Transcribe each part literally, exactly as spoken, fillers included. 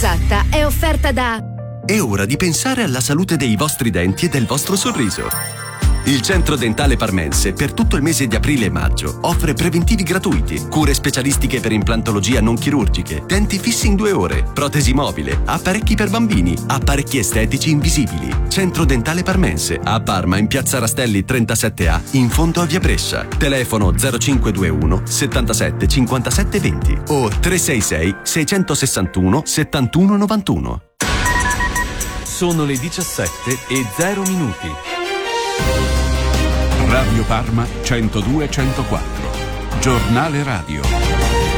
esatta è offerta da... È ora di pensare alla salute dei vostri denti e del vostro sorriso. Il Centro Dentale Parmense per tutto il mese di aprile e maggio offre preventivi gratuiti, cure specialistiche per implantologia non chirurgiche, denti fissi in due ore, protesi mobile, apparecchi per bambini, apparecchi estetici invisibili. Centro Dentale Parmense a Parma in Piazza Rastelli trentasette A in fondo a Via Brescia. Telefono zero cinque due uno settantasette cinquantasette venti o tre sei sei sei sei uno sette uno nove uno. Sono le diciassette e zero minuti. Radio Parma centodue centoquattro. Giornale radio.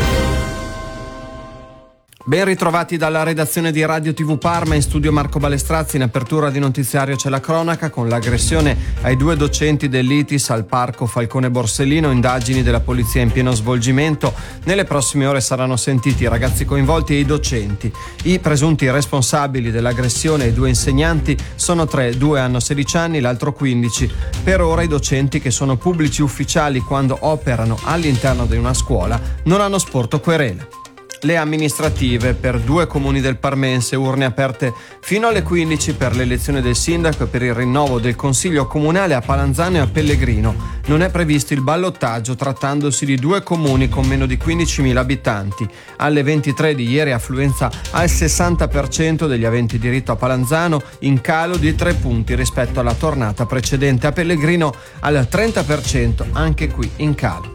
Ben ritrovati dalla redazione di Radio tivù Parma, in studio Marco Balestrazzi. In apertura di notiziario c'è la cronaca con l'aggressione ai due docenti dell'I T I S al parco Falcone Borsellino, indagini della polizia in pieno svolgimento. Nelle prossime ore saranno sentiti i ragazzi coinvolti e i docenti. I presunti responsabili dell'aggressione ai due insegnanti sono tre, due hanno sedici anni, l'altro quindici. Per ora i docenti, che sono pubblici ufficiali quando operano all'interno di una scuola, non hanno sporto querela. Le amministrative per due comuni del Parmense, urne aperte fino alle quindici per l'elezione del sindaco e per il rinnovo del consiglio comunale a Palanzano e a Pellegrino. Non è previsto il ballottaggio trattandosi di due comuni con meno di quindicimila abitanti. Alle ventitré di ieri affluenza al sessanta per cento degli aventi diritto a Palanzano, in calo di tre punti rispetto alla tornata precedente. A Pellegrino al trenta per cento, anche qui in calo.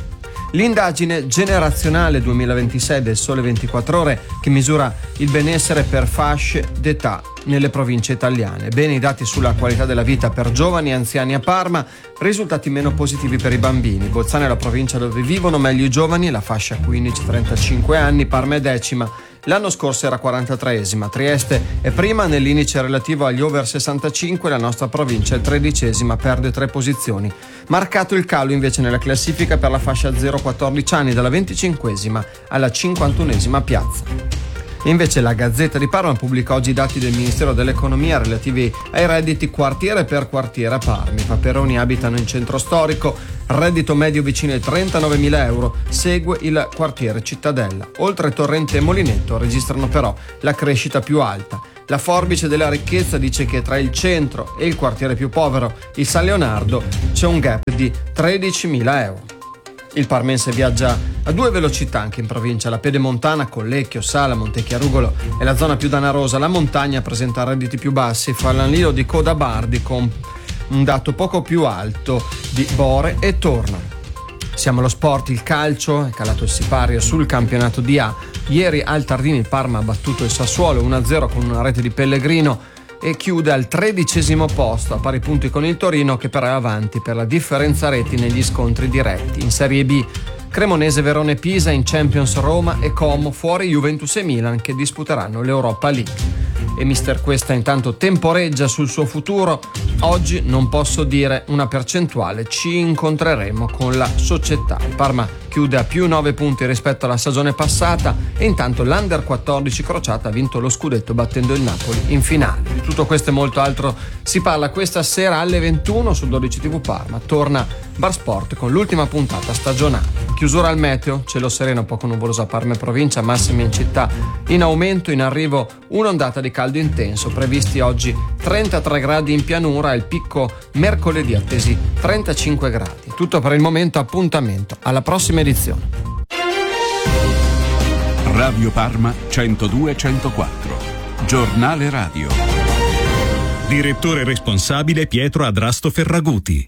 L'indagine generazionale duemilaventisei del Sole ventiquattro Ore, che misura il benessere per fasce d'età nelle province italiane. Bene i dati sulla qualità della vita per giovani e anziani a Parma, risultati meno positivi per i bambini. Bolzano è la provincia dove vivono meglio i giovani, la fascia quindici trentacinque anni, Parma è decima. L'anno scorso era quarantatreesima, Trieste è prima nell'indice relativo agli over sessantacinque, la nostra provincia è tredicesima, perde tre posizioni. Marcato il calo invece nella classifica per la fascia zero quattordici anni, dalla venticinquesima alla cinquantunesima piazza. Invece la Gazzetta di Parma pubblica oggi i dati del Ministero dell'Economia relativi ai redditi quartiere per quartiere a Parma. I Paperoni abitano in centro storico, reddito medio vicino ai trentanovemila euro, segue il quartiere Cittadella. Oltre Torrente e Molinetto registrano però la crescita più alta. La forbice della ricchezza dice che tra il centro e il quartiere più povero, il San Leonardo, c'è un gap di tredicimila euro. Il Parmense viaggia a due velocità anche in provincia, la pedemontana con Lecchio, Sala, Montechiarugolo e la zona più danarosa. La montagna presenta redditi più bassi, Falanlio di Codabardi con un dato poco più alto di Bore e Torno. Siamo allo sport, il calcio, è calato il sipario sul campionato di A. Ieri al Tardini il Parma ha battuto il Sassuolo uno a zero con una rete di Pellegrino e chiude al tredicesimo posto a pari punti con il Torino, che però è avanti per la differenza reti negli scontri diretti. In Serie B Cremonese, Verone, Pisa, in Champions Roma e Como, fuori Juventus e Milan che disputeranno l'Europa League. E mister Questa intanto temporeggia sul suo futuro. Oggi non posso dire una percentuale, ci incontreremo con la società. Il Parma chiude a più nove punti rispetto alla stagione passata e intanto l'Under quattordici Crociata ha vinto lo scudetto battendo il Napoli in finale. Di tutto questo e molto altro si parla questa sera alle ventuno su dodici tivù Parma. Torna Bar Sport con l'ultima puntata stagionale. Chiusura al meteo, cielo sereno poco nuvoloso a Parma e provincia, massimi in città in aumento, in arrivo un'ondata di caldo intenso, previsti oggi trentatré gradi in pianura, il picco mercoledì attesi trentacinque gradi. Tutto per il momento, appuntamento alla prossima edizione. Radio Parma centodue centoquattro. Giornale radio. Direttore responsabile Pietro Adrasto Ferraguti.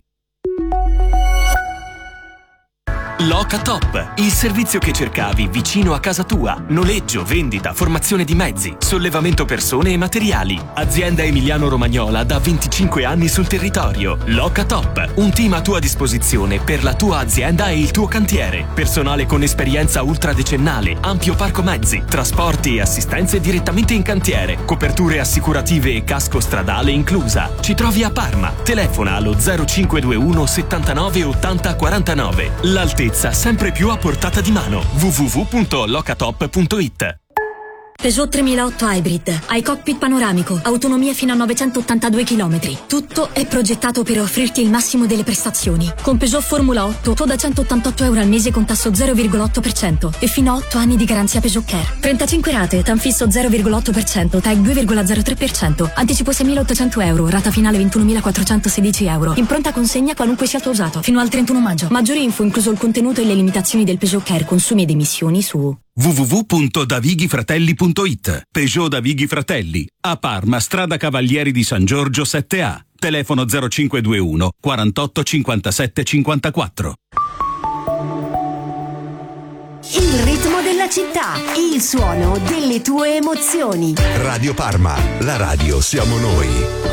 Locatop, il servizio che cercavi vicino a casa tua. Noleggio, vendita, formazione di mezzi, sollevamento persone e materiali. Azienda emiliano-romagnola da venticinque anni sul territorio. Locatop, un team a tua disposizione per la tua azienda e il tuo cantiere. Personale con esperienza ultradecennale, ampio parco mezzi, trasporti e assistenze direttamente in cantiere, coperture assicurative e casco stradale inclusa. Ci trovi a Parma. Telefona allo zero cinque due uno settantanove ottanta quarantanove. L'altezza sempre più a portata di mano. w w w punto locatop punto it. Peugeot tremilaotto Hybrid, hai cockpit panoramico, autonomia fino a novecentottantadue chilometri. Tutto è progettato per offrirti il massimo delle prestazioni. Con Peugeot Formula otto, tu da centottantotto euro al mese con tasso zero virgola otto per cento e fino a otto anni di garanzia Peugeot Care. trentacinque rate, T A N fisso zero virgola otto per cento, T A E due virgola zero tre per cento, anticipo seimilaottocento euro, rata finale ventunomilaquattrocentosedici euro. In pronta consegna qualunque sia il tuo usato, fino al trentuno maggio. Maggiori info, incluso il contenuto e le limitazioni del Peugeot Care, consumi ed emissioni su w w w punto davighifratelli punto i t. Peugeot Davighi Fratelli, a Parma, strada Cavalieri di San Giorgio sette A, telefono zero cinque due uno quarantotto cinquantasette cinquantaquattro. Il ritmo della città, il suono delle tue emozioni. Radio Parma, la radio siamo noi.